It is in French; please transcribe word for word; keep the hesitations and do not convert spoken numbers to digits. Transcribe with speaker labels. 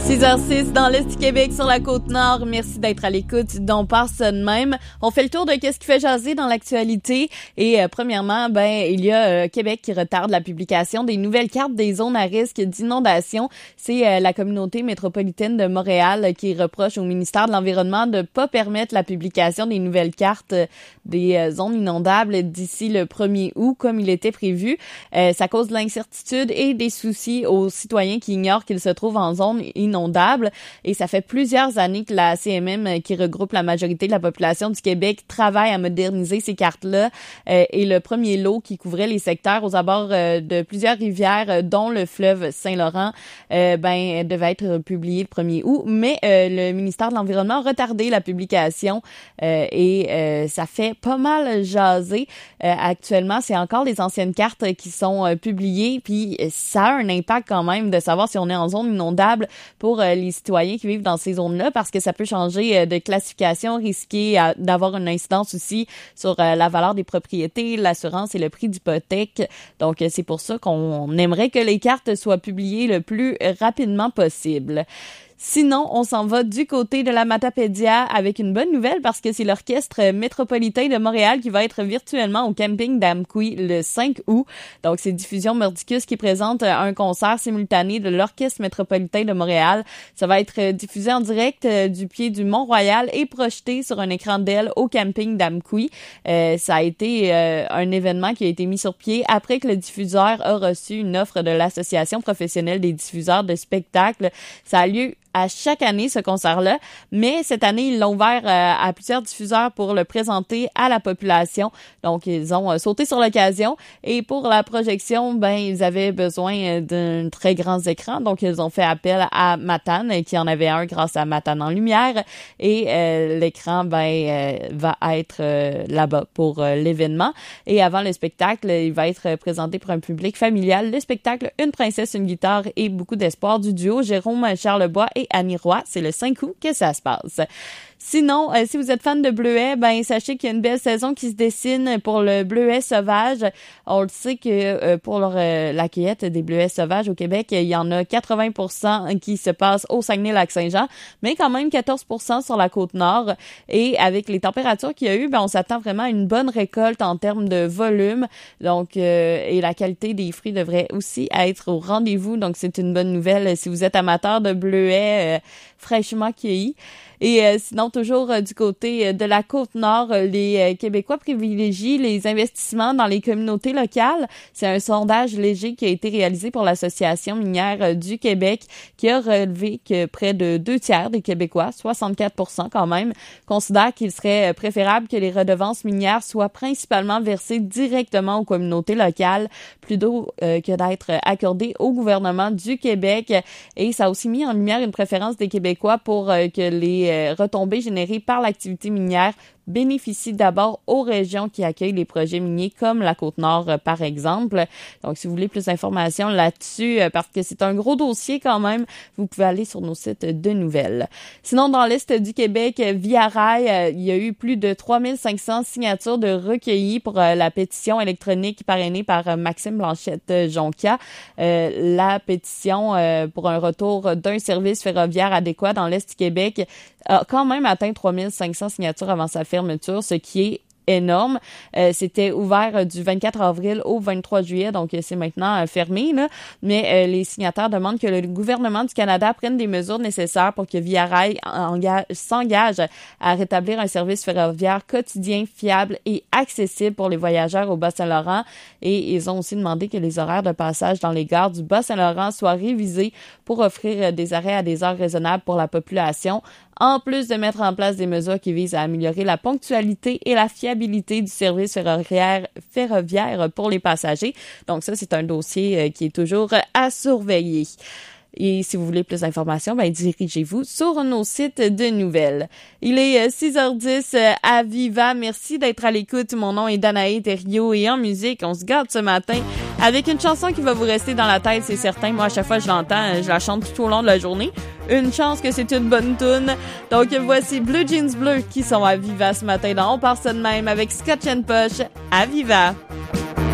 Speaker 1: six heures six dans l'Est du Québec, sur la Côte-Nord. Merci d'être à l'écoute d'On part ça de même. On fait le tour de qu'est-ce qui fait jaser dans l'actualité. Et euh, premièrement, ben il y a euh, Québec qui retarde la publication des nouvelles cartes des zones à risque d'inondation. C'est euh, la communauté métropolitaine de Montréal euh, qui reproche au ministère de l'Environnement de pas permettre la publication des nouvelles cartes euh, des euh, zones inondables d'ici le premier août, comme il était prévu. Euh, ça cause de l'incertitude et des soucis aux citoyens qui ignorent qu'ils se trouvent en zone inondable. Et ça fait plusieurs années que la C M M, qui regroupe la majorité de la population du Québec, travaille à moderniser ces cartes-là. Euh, et le premier lot qui couvrait les secteurs aux abords euh, de plusieurs rivières, euh, dont le fleuve Saint-Laurent, euh, ben devait être publié le premier août. Mais euh, le ministère de l'Environnement a retardé la publication euh, et euh, ça fait pas mal jaser. Euh, actuellement, c'est encore les anciennes cartes qui sont euh, publiées. Puis ça a un impact quand même de savoir si on est en zone inondable pour pour les citoyens qui vivent dans ces zones-là, parce que ça peut changer de classification, risquer d'avoir une incidence aussi sur la valeur des propriétés, l'assurance et le prix d'hypothèque. Donc, c'est pour ça qu'on aimerait que les cartes soient publiées le plus rapidement possible. Sinon, on s'en va du côté de la Matapédia avec une bonne nouvelle parce que c'est l'Orchestre métropolitain de Montréal qui va être virtuellement au camping d'Amqui le cinq août. Donc, c'est Diffusion Mordicus qui présente un concert simultané de l'Orchestre métropolitain de Montréal. Ça va être diffusé en direct du pied du Mont-Royal et projeté sur un écran d'L au camping d'Amqui. Euh, ça a été euh, un événement qui a été mis sur pied après que le diffuseur a reçu une offre de l'Association professionnelle des diffuseurs de spectacles. Ça a lieu à chaque année, ce concert-là, mais cette année, ils l'ont ouvert euh, à plusieurs diffuseurs pour le présenter à la population. Donc, ils ont euh, sauté sur l'occasion et pour la projection, ben ils avaient besoin d'un très grand écran. Donc, ils ont fait appel à Matane, qui en avait un grâce à Matane en lumière, et euh, l'écran ben euh, va être euh, là-bas pour euh, l'événement. Et avant le spectacle, il va être présenté pour un public familial. Le spectacle, une princesse, une guitare et beaucoup d'espoir du duo Jérôme Charlebois et Annie Roy. C'est le cinq août que ça se passe. Sinon, euh, si vous êtes fan de bleuets, ben sachez qu'il y a une belle saison qui se dessine pour le bleuet sauvage. On le sait que euh, pour leur, euh, la cueillette des bleuets sauvages au Québec, il y en a quatre-vingts pour cent qui se passent au Saguenay-Lac-Saint-Jean, mais quand même quatorze pour cent sur la Côte-Nord. Et avec les températures qu'il y a eu, ben on s'attend vraiment à une bonne récolte en termes de volume. Donc, euh, et la qualité des fruits devrait aussi être au rendez-vous. Donc, c'est une bonne nouvelle si vous êtes amateur de bleuets euh, fraîchement cueillis. Et euh, sinon, toujours euh, du côté euh, de la Côte-Nord, euh, les euh, Québécois privilégient les investissements dans les communautés locales. C'est un sondage léger qui a été réalisé pour l'Association minière euh, du Québec qui a relevé que près de deux tiers des Québécois, soixante-quatre pour cent quand même, considèrent qu'il serait préférable que les redevances minières soient principalement versées directement aux communautés locales plutôt euh, que d'être accordées au gouvernement du Québec. Et ça a aussi mis en lumière une préférence des Québécois pour euh, que les retombées générées par l'activité minière bénéficient d'abord aux régions qui accueillent les projets miniers comme la Côte-Nord, euh, par exemple. Donc, si vous voulez plus d'informations là-dessus, euh, parce que c'est un gros dossier quand même, vous pouvez aller sur nos sites de nouvelles. Sinon, dans l'Est du Québec, via Rail, euh, il y a eu plus de trois mille cinq cents signatures de recueillies pour euh, la pétition électronique parrainée par euh, Maxime Blanchette-Jonquiat. Euh, la pétition euh, pour un retour d'un service ferroviaire adéquat dans l'Est du Québec a quand même atteint trois mille cinq cents signatures avant sa fermeture, ce qui est énorme. Euh, c'était ouvert euh, du vingt-quatre avril au vingt-trois juillet, donc euh, c'est maintenant euh, fermé, là. Mais euh, les signataires demandent que le gouvernement du Canada prenne des mesures nécessaires pour que Via Rail s'engage à rétablir un service ferroviaire quotidien, fiable et accessible pour les voyageurs au Bas-Saint-Laurent. Et ils ont aussi demandé que les horaires de passage dans les gares du Bas-Saint-Laurent soient révisés pour offrir des arrêts à des heures raisonnables pour la population, en plus de mettre en place des mesures qui visent à améliorer la ponctualité et la fiabilité du service ferroviaire, ferroviaire pour les passagers. Donc ça, c'est un dossier qui est toujours à surveiller. Et si vous voulez plus d'informations, ben dirigez-vous sur nos sites de nouvelles. Il est six heures dix à Viva. Merci d'être à l'écoute. Mon nom est Danae Thériault et en musique, on se garde ce matin avec une chanson qui va vous rester dans la tête, c'est certain. Moi, à chaque fois que je l'entends, je la chante tout au long de la journée. Une chance que c'est une bonne toune. Donc voici Blue Jeans Bleu qui sont à Viva ce matin dans On part ça de même avec Scotch and Posh à Viva.